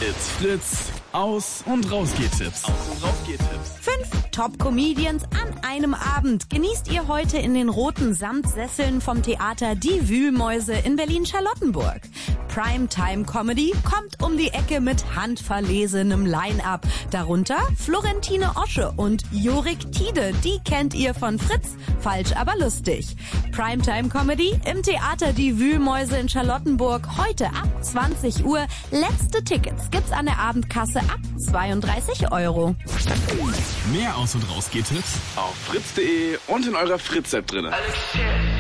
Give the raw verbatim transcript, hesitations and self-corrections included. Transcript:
It's Fritz. Aus- und Rausgehtipps. Aus- und Rausgehtipps. Fünf Top-Comedians an einem Abend genießt ihr heute in den roten Samtsesseln vom Theater Die Wühlmäuse in Berlin-Charlottenburg. Primetime-Comedy kommt um die Ecke mit handverlesenem Line-Up. Darunter Florentine Osche und Jorik Tiede. Die kennt ihr von Fritz. Falsch, aber lustig. Primetime-Comedy im Theater Die Wühlmäuse in Charlottenburg. Heute ab zwanzig Uhr. Letzte Tickets gibt's an der Abendkasse ab zweiunddreißig Euro. Mehr Aus- und Rausgehtipps auf fritz punkt de und in eurer Fritz-App drinne.